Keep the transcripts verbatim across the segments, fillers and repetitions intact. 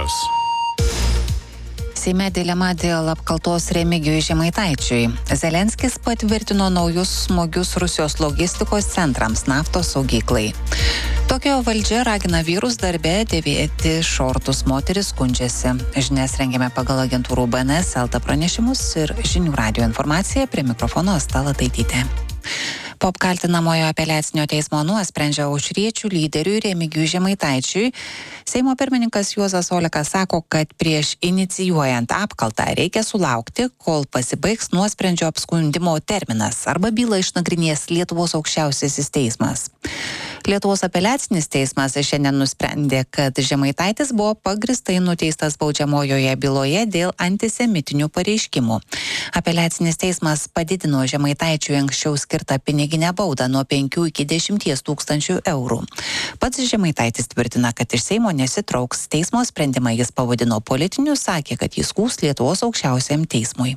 žinios. Seime dilema dėl apkaltos Remigijui Žemaitaičiui. Zelenskis patvirtino naujus smūgius Rusijos logistikos centrams, naftos saugyklai. Tokijo valdžia ragina vyrus darbe dėvėti šortus, moteris skundžiasi. Žinias rengiame pagal agentūrų B N S, L T pranešimus ir žinių radijo informaciją. Prie mikrofono Asta Lataitytė. Po apkaltinamojo apeliacinio teismo nuosprendžio aušriečių lyderiui Remigijui Žemaitaičiui Seimo pirmininkas Juozas Olekas sako, kad prieš inicijuojant apkaltą reikia sulaukti, kol pasibaigs nuosprendžio apskundimo terminas arba bylą išnagrinės Lietuvos aukščiausiasis teismas. Lietuvos apeliacinis teismas šiandien nusprendė, kad Žemaitaitis buvo pagristai nuteistas baudžiamojoje byloje dėl antisemitinių pareiškimų. Apeliacinis teismas padidino Žemaitaičiui anksčiau skirtą piniginę baudą nuo penkių iki dešimties tūkstančių eurų. Pats Žemaitaitis tvirtina, kad iš Seimo nesitrauks. Teismo sprendimą jis pavadino politiniu, sakė, kad jis skųs Lietuvos aukščiausiam teismui.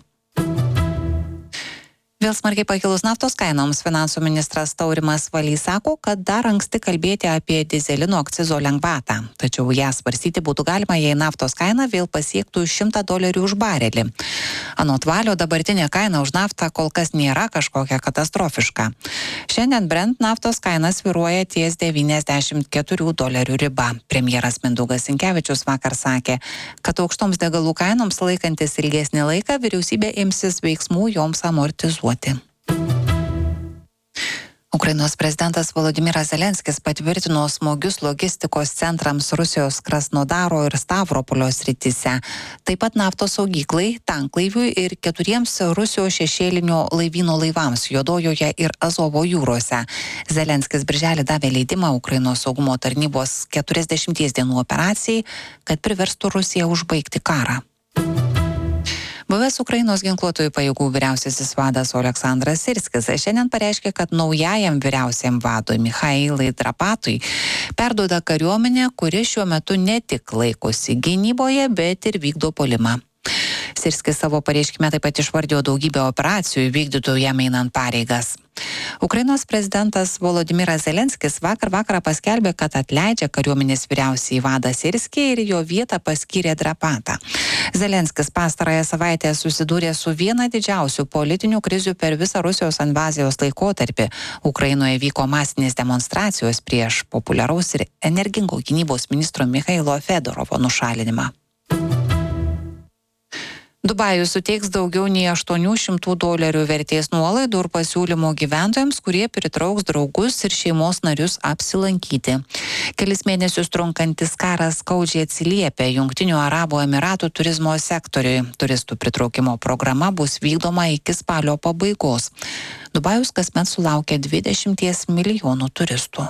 Vėl smarkiai pakilus naftos kainoms, finansų ministras Taurimas Valys sako, kad dar anksti kalbėti apie dyzelino akcizo lengvatą. Tačiau ją svarstyti būtų galima, jei naftos kaina vėl pasiektų šimtą dolerių už barelį. Anot Valio, dabartinė kaina už naftą kol kas nėra kažkokia katastrofiška. Šiandien Brent naftos kaina svyruoja ties devyniasdešimt keturių dolerių riba. Premjeras Mindaugas Sinkevičius vakar sakė, kad aukštoms degalų kainoms laikantis ilgesnį laiką vyriausybė imsis veiksmų joms amortizuoti. Ukrainos prezidentas Volodymyras Zelenskis patvirtino smūgius logistikos centrams Rusijos Krasnodaro ir Stavropolio srityse, taip pat naftos saugyklai, tanklaiviui ir keturiems Rusijos šešėlinio laivyno laivams Juodojoje ir Azovo jūrose. Zelenskis birželį davė leidimą Ukrainos saugumo tarnybos keturiasdešimties dienų operacijai, kad priverstų Rusiją užbaigti karą. Buvęs Ukrainos ginkluotųjų pajėgų vyriausiasis vadas Oleksandras Sirskis šiandien pareiškė, kad naujajam vyriausiam vadui Michailai Drapatui perduoda kariuomenę, kuri šiuo metu ne tik laikosi gynyboje, bet ir vykdo puolimą. Sirskis savo pareiškime taip pat išvardijo daugybę operacijų vykdytų jam einant pareigas. Ukrainos prezidentas Volodymyras Zelenskis vakar vakarą paskelbė, kad atleidžia kariuomenės vyriausiąjį vadą Sirskį ir jo vietą paskyrė Drapatą. Zelenskis pastarąją savaitę susidūrė su viena didžiausių politinių krizių per visą Rusijos invazijos laikotarpį. Ukrainoje vyko masinės demonstracijos prieš populiaraus ir energingo gynybos ministro Michailo Fedorovo nušalinimą. Dubajus suteiks daugiau nei aštuonių šimtų dolerių vertės nuolaidų ir pasiūlymų gyventojams, kurie pritrauks draugus ir šeimos narius apsilankyti. Kelis mėnesius trunkantis karas skaudžiai atsiliepia Jungtinių Arabų Emiratų turizmo sektoriui. Turistų pritraukimo programa bus vykdoma iki spalio pabaigos. Dubajus kasmet sulaukia dvidešimt milijonų turistų.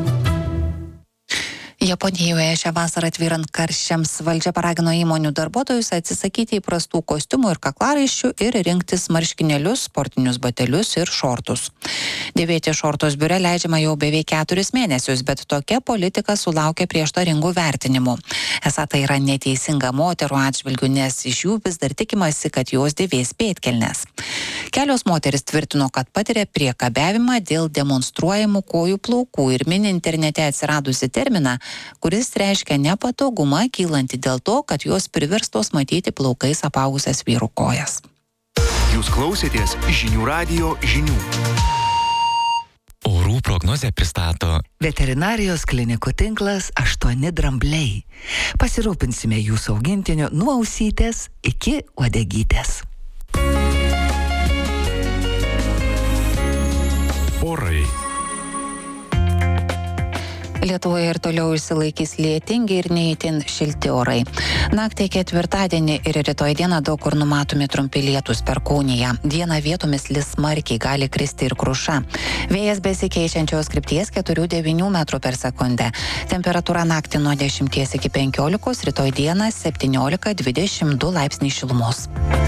Japonijoje šią vasarą tvyrant karščiams valdžia paragino įmonių darbuotojus atsisakyti įprastų kostiumų ir kaklaraiščių ir rinktis marškinėlius, sportinius batelius ir šortus. Dėvėti šortus biure leidžiama jau beveik keturis mėnesius, bet tokia politika sulaukia prieštaringų vertinimų. Esą tai yra neteisinga moterų atžvilgių, nes iš jų vis dar tikimasi, kad jos dėvės pėdkelnes. Kelios moteris tvirtino, kad patiria priekabiavimą dėl demonstruojamų kojų plaukų ir mini internete atsiradusi terminą, kuris reiškia nepatogumą kylantį dėl to, kad jos priverstos matyti plaukais apaugusias vyrų kojas. Jūs klausėtės žinių radijo žinių. Orų prognozę pristato Veterinarijos klinikų tinklas aštuoni drambliai. Pasirūpinsime jūsų augintiniu nuo ausytės iki uodegytės. Orai. Lietuvoje ir toliau išsilaikys lietingi ir neįtin šilti orai. Naktį ketvirtadienį ir rytoj dieną daug kur numatomi trumpi lietūs Perkūnija. Dieną vietomis lis smarkiai gali kristi ir kruša. Vėjas besikeičiančios krypties keturi devyni metrų per sekundę. Temperatūra naktį nuo dešimties iki penkiolikos, rytoj dieną septyniolika dvidešimt du laipsniai šilumos.